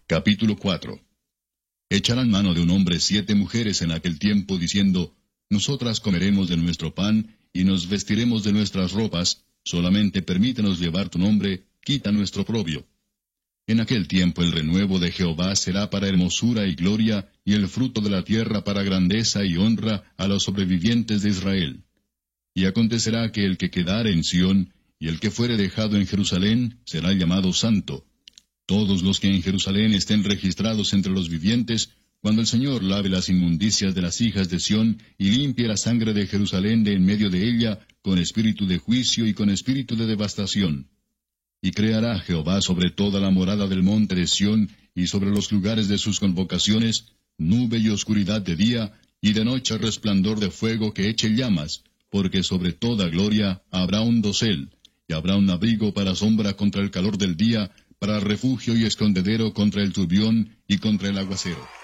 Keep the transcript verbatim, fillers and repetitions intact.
Capítulo cuatro. Echarán mano de un hombre siete mujeres en aquel tiempo, diciendo, Nosotras comeremos de nuestro pan, y nos vestiremos de nuestras ropas, solamente permítenos llevar tu nombre, quita nuestro oprobio. En aquel tiempo el renuevo de Jehová será para hermosura y gloria, y el fruto de la tierra para grandeza y honra a los sobrevivientes de Israel. Y acontecerá que el que quedare en Sión, y el que fuere dejado en Jerusalén, será llamado santo. Todos los que en Jerusalén estén registrados entre los vivientes, cuando el Señor lave las inmundicias de las hijas de Sión, y limpie la sangre de Jerusalén de en medio de ella, con espíritu de juicio y con espíritu de devastación. Y creará Jehová sobre toda la morada del monte de Sión, y sobre los lugares de sus convocaciones, nube y oscuridad de día, y de noche resplandor de fuego que eche llamas, porque sobre toda gloria habrá un dosel, y habrá un abrigo para sombra contra el calor del día, para refugio y escondedero contra el turbión y contra el aguacero.